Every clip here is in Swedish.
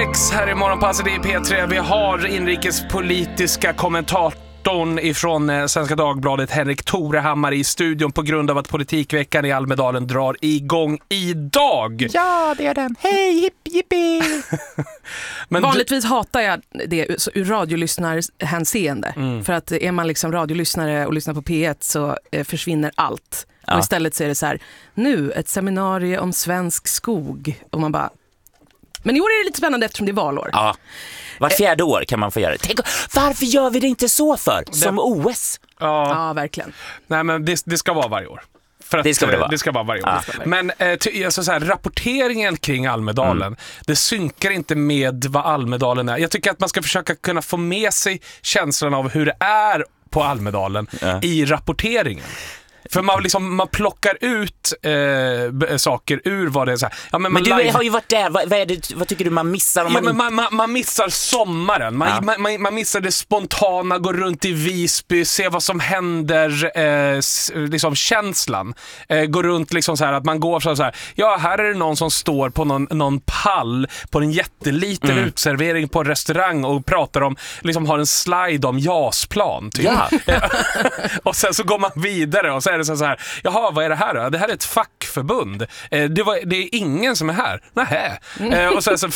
6 här i Morgonpasset i P3. Vi har inrikespolitiska kommentatorn ifrån Svenska Dagbladet, Henrik Torehammar, i studion på grund av att politikveckan i Almedalen drar igång idag. Ja, det är den. Hej, hippie. Men vanligtvis hatar jag det ur radiolyssnarhänseende. För att är man liksom radiolyssnare och lyssnar på P1 så försvinner allt. Ja. Och istället så är det så här, nu ett seminarium om svensk skog. Och man bara... Men i år är det lite spännande eftersom det är valår. Ja, vart fjärde år kan man få göra det. Tänk, varför gör vi det inte så för? Som OS? Ja, verkligen. Nej, men det ska vara varje år. För att, det ska vara varje år. Men alltså så här, rapporteringen kring Almedalen, det synkar inte med vad Almedalen är. Jag tycker att man ska försöka kunna få med sig känslan av hur det är på Almedalen i rapporteringen. För man plockar ut saker ur vad det är så här. Ja, men du har ju varit där. Vad tycker du man missar? Om man missar sommaren. Man missar det spontana, gå runt i Visby, se vad som händer, liksom känslan. Gå runt liksom så här att man går så här. Ja, här är det någon som står på någon pall på en jätteliten utservering på en restaurang och pratar om, liksom har en slide om jasplan typ. Ja. Och sen så går man vidare och så är det så här, jaha, vad är det här då? Det här är ett fackförbund. Det är ingen som är här. Nähä. Och sen så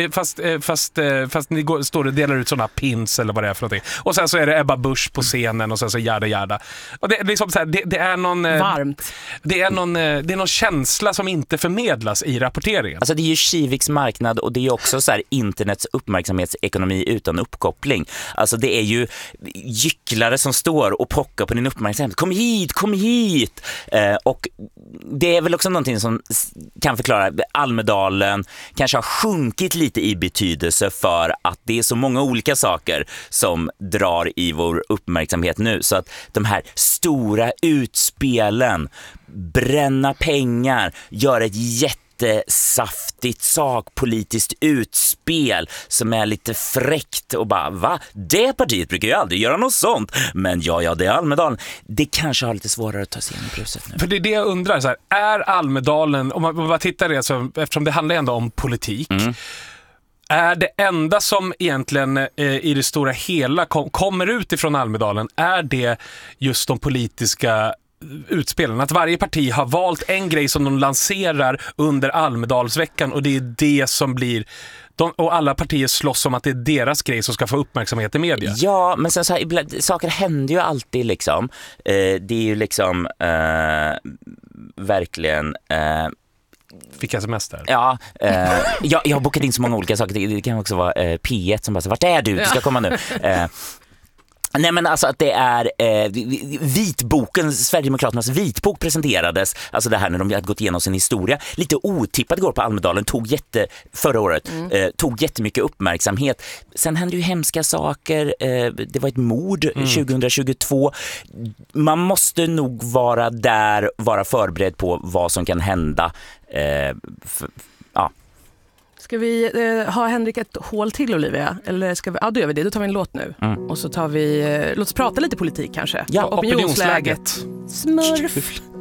fast ni står och delar ut såna pins eller vad det är för någonting. Och sen så är det Ebba Busch på scenen och sen så järda. Och det är liksom så här, det är någon varmt. Det är någon känsla som inte förmedlas i rapporteringen. Alltså det är ju Kiviks marknad och det är också så här internets uppmärksamhetsekonomi utan uppkoppling. Alltså det är ju gycklare som står och pockar på din uppmärksamhet. Kom hit. Och det är väl också någonting som kan förklara Almedalen kanske har sjunkit lite i betydelse för att det är så många olika saker som drar i vår uppmärksamhet nu, så att de här stora utspelen, bränna pengar, gör ett jättesaftigt sakpolitiskt utspel som är lite fräckt och bara, va? Det partiet brukar ju aldrig göra något sånt. Men ja, det är Almedalen. Det kanske har lite svårare att ta sig in i bruset nu. För det är det jag undrar, så här, är Almedalen, om man bara tittar det, så, eftersom det handlar ändå om politik, är det enda som egentligen i det stora hela kommer ut ifrån Almedalen, är det just de politiska utspelen, att varje parti har valt en grej som de lanserar under Almedalsveckan och det är det som blir och alla partier slåss om att det är deras grej som ska få uppmärksamhet i media. Ja, men sen så här, saker händer ju alltid liksom. Det är ju liksom verkligen Fick jag semester? Ja, jag har bokat in så många olika saker. Det kan också vara P1 som bara så, vart är du? Du ska komma nu. Nej, men alltså att det är vitboken, Sverigedemokraternas vitbok presenterades, alltså det här när de hade gått igenom sin historia, lite otippat går på Almedalen, förra året, tog jättemycket uppmärksamhet. Sen hände ju hemska saker, det var ett mord 2022. Man måste nog vara förberedd på vad som kan hända. Ska vi ha Henrik ett hål till, Olivia? Eller ska vi... Ja, då gör vi det. Då tar vi en låt nu. Och så tar vi... låt oss prata lite politik kanske. Ja, opinionsläget. Smurf.